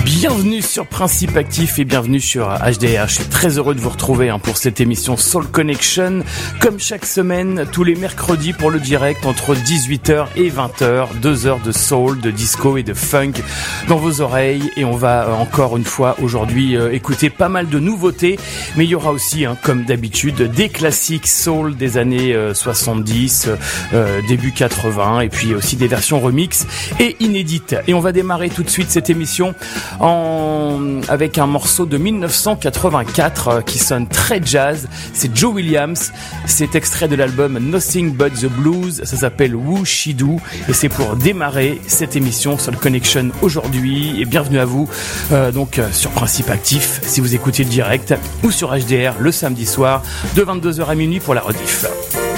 Bienvenue sur Principe Actif et bienvenue sur HDR. Je suis très heureux de vous retrouver pour cette émission Soul Connection. Comme chaque semaine, tous les mercredis pour le direct entre 18h et 20h, 2 heures de soul, de disco et de funk dans vos oreilles. Et on va encore une fois aujourd'hui écouter pas mal de nouveautés. Mais il y aura aussi, comme d'habitude, des classiques soul des années 70, début 80 et puis aussi des versions remix et inédites. Et on va démarrer tout de suite cette émission avec un morceau de 1984 qui sonne très jazz. C'est Joe Williams. C'est extrait de l'album Nothing But The Blues. Ça s'appelle Who She Do et c'est pour démarrer cette émission Soul Connection aujourd'hui. Et bienvenue à vous sur Principe Actif si vous écoutez le direct ou sur HDR le samedi soir de 22h à minuit pour la rediff.